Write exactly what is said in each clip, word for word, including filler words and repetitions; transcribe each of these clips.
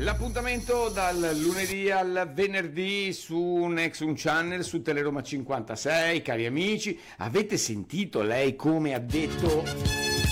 L'appuntamento dal lunedì al venerdì su Nexum Channel, su Teleroma cinquantasei. Cari amici, avete sentito lei come ha detto?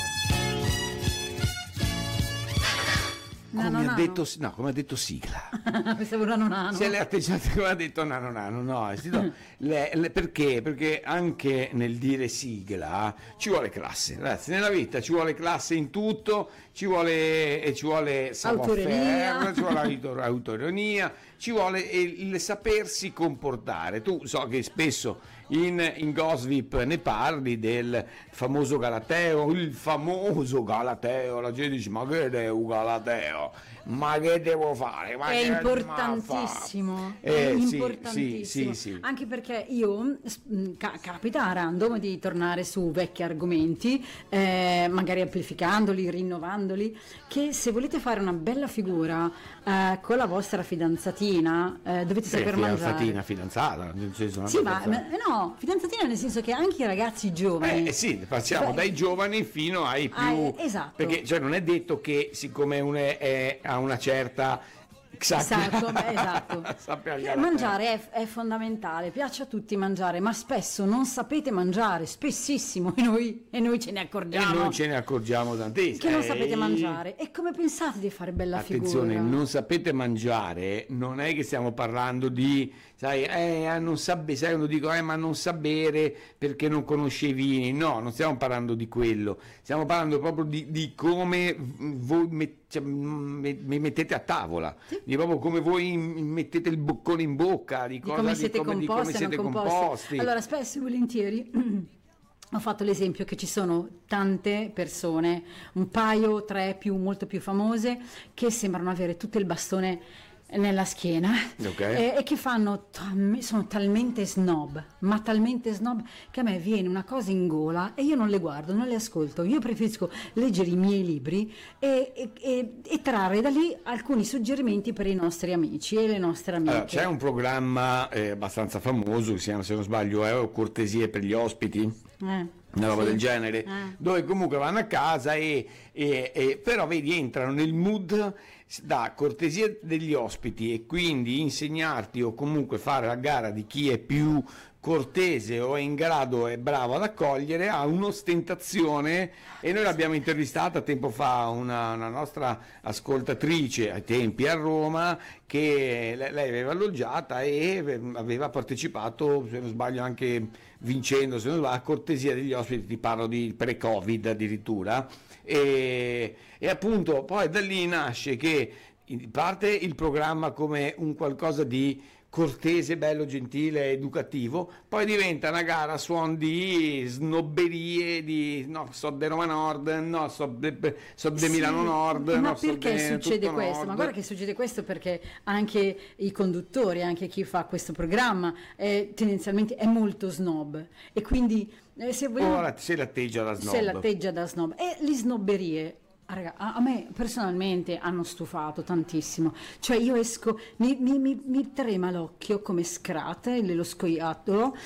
Come Nano, ha detto, no, come ha detto sigla. Pensavo nano nano. Se l'è atteggiata come ha detto nano nano, no, no. Le, le, perché? Perché anche nel dire sigla ci vuole classe, ragazzi, nella vita ci vuole classe in tutto, ci vuole, e ci vuole savoir-faire, ci vuole autor, autoironia, ci vuole il, il sapersi comportare. Tu so che spesso in, in Gossip ne parli del famoso Galateo, il famoso Galateo, la gente dice ma che è un Galateo? Ma che devo fare? Ma è che importantissimo, eh, è sì, importantissimo. sì, sì, sì. Anche perché io ca- capita a random di tornare su vecchi argomenti, eh, magari amplificandoli, rinnovandoli, che se volete fare una bella figura eh, con la vostra fidanzatina eh, dovete Beh, saper mangiare. fidanzatina, fidanzata, nel senso una sì, ma fidanzata. no, fidanzatina nel senso che anche i ragazzi giovani. Eh, sì, passiamo Beh, dai giovani fino ai più. Ah, esatto. Perché cioè, non è detto che siccome uno è, è a una certa. Sappia, esatto, beh, esatto. sappia mangiare è, è fondamentale, piace a tutti mangiare, ma spesso non sapete mangiare, spessissimo, e noi, e noi ce ne accorgiamo. E noi ce ne accorgiamo tantissimo. Che non eh, sapete mangiare. E come pensate di fare bella attenzione, figura? non sapete mangiare, non è che stiamo parlando di, sai, eh, non sa bere, sai, quando dico, eh, ma non sa bere perché non conosce i vini. No, non stiamo parlando di quello, stiamo parlando proprio di, di come voi mettete. Cioè, mi mettete a tavola, sì. Di proprio come voi mettete il boccone in bocca, di, di cosa, come siete, di come, composti, di come siete composti. composti. Allora, spesso e volentieri ho fatto l'esempio che ci sono tante persone, un paio, tre più, molto più famose, che sembrano avere tutto il bastone nella schiena, okay. e, e che fanno sono talmente snob, ma talmente snob che a me viene una cosa in gola e io non le guardo, non le ascolto. Io preferisco leggere i miei libri e, e, e, e trarre da lì alcuni suggerimenti per i nostri amici e le nostre amiche. Allora, c'è un programma eh, abbastanza famoso che si chiama, se non sbaglio, eh, Cortesie per gli ospiti, eh. una roba sì. del genere, eh. dove comunque vanno a casa e, e, e però vedi entrano nel mood da cortesia degli ospiti e quindi insegnarti o comunque fare la gara di chi è più cortese o è in grado e bravo ad accogliere a un'ostentazione. E noi l'abbiamo intervistata tempo fa una, una nostra ascoltatrice ai tempi a Roma, che lei aveva alloggiata e aveva partecipato, se non sbaglio anche vincendo, se non sbaglio, a cortesia degli ospiti, ti parlo di pre-Covid addirittura, e, e appunto poi da lì nasce che parte il programma come un qualcosa di cortese, bello, gentile, educativo, poi diventa una gara a suon di snobberie, di no, so de Roma Nord, no, so de, so de sì, Milano Nord. Ma no, perché so de, succede questo? Nord. Ma guarda che succede questo perché anche i conduttori, anche chi fa questo programma, è, tendenzialmente è molto snob e quindi eh, se vogliamo, oh, se l'atteggia da snob. Se l'atteggia da snob. E le snobberie, raga, a me personalmente hanno stufato tantissimo, cioè io esco, mi, mi, mi, mi trema l'occhio come Scrate, lo scoiattolo,